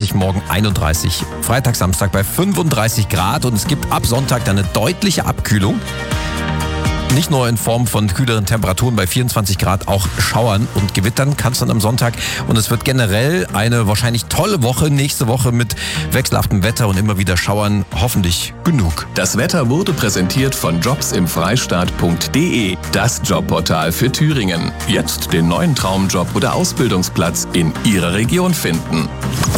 28, morgen 31, Freitag, Samstag bei 35 Grad und es gibt ab Sonntag dann eine deutliche Abkühlung. Nicht nur in Form von kühleren Temperaturen bei 24 Grad, auch Schauern und Gewittern kann es dann am Sonntag. Und es wird generell eine wahrscheinlich tolle Woche. Nächste Woche mit wechselhaftem Wetter und immer wieder Schauern. Hoffentlich genug. Das Wetter wurde präsentiert von jobsimfreistaat.de, das Jobportal für Thüringen. Jetzt den neuen Traumjob oder Ausbildungsplatz in Ihrer Region finden.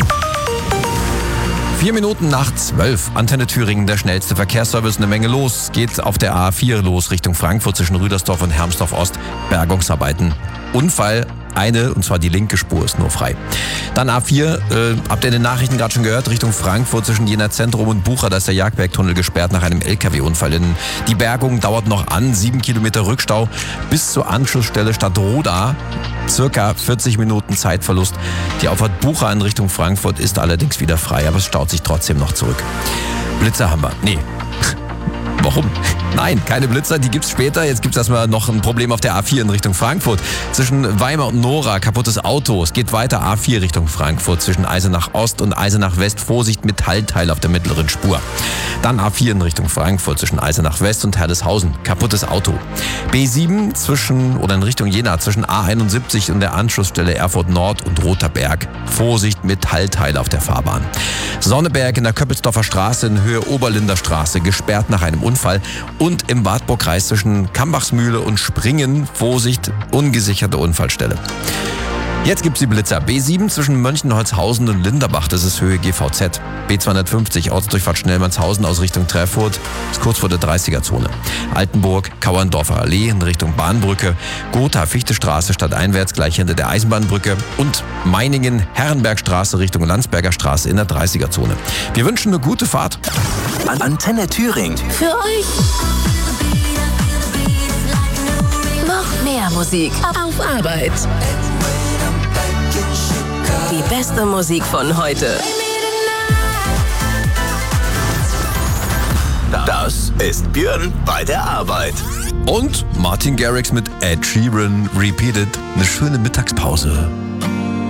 4 Minuten nach 12, Antenne Thüringen, der schnellste Verkehrsservice, eine Menge los. Geht auf der A4 los Richtung Frankfurt zwischen Rüdersdorf und Hermsdorf Ost. Bergungsarbeiten. Unfall, und zwar die linke Spur ist nur frei. Dann A4, habt ihr in den Nachrichten gerade schon gehört, Richtung Frankfurt zwischen Jena Zentrum und Bucha, da ist der Jagdbergtunnel gesperrt nach einem LKW-Unfall. Die Bergung dauert noch an, 7 Kilometer Rückstau bis zur Anschlussstelle Stadtroda. Circa 40 Minuten Zeitverlust. Die Auffahrt Bucha in Richtung Frankfurt ist allerdings wieder frei, aber es staut sich trotzdem noch zurück. Blitzer haben wir. Nee. Warum? Nein, keine Blitzer, die gibt's später. Jetzt gibt's erstmal noch ein Problem auf der A4 in Richtung Frankfurt. Zwischen Weimar und Nora, kaputtes Auto. Es geht weiter A4 Richtung Frankfurt. Zwischen Eisenach Ost und Eisenach West, Vorsicht, Metallteil auf der mittleren Spur. Dann A4 in Richtung Frankfurt zwischen Eisenach West und Herdeshausen. Kaputtes Auto. B7 in Richtung Jena zwischen A71 und der Anschlussstelle Erfurt Nord und Roter Berg. Vorsicht, Metallteile auf der Fahrbahn. Sonneberg in der Köppelsdorfer Straße in Höhe Oberlinder Straße, gesperrt nach einem Unfall. Und im Wartburgkreis zwischen Kambachsmühle und Springen, Vorsicht, ungesicherte Unfallstelle. Jetzt gibt's die Blitzer. B7 zwischen Mönchenholzhausen und Linderbach, das ist Höhe GVZ. B250 Ortsdurchfahrt Schnellmannshausen aus Richtung Treffurt, ist kurz vor der 30er-Zone. Altenburg, Kauerndorfer Allee in Richtung Bahnbrücke, Gotha Fichtestraße stadteinwärts gleich hinter der Eisenbahnbrücke und Meiningen Herrenbergstraße Richtung Landsberger Straße in der 30er-Zone. Wir wünschen eine gute Fahrt. Antenne Thüringen. Für euch noch mehr Musik auf Arbeit. Die beste Musik von heute. Das ist Björn bei der Arbeit. Und Martin Garrix mit Ed Sheeran Repeated. Eine schöne Mittagspause.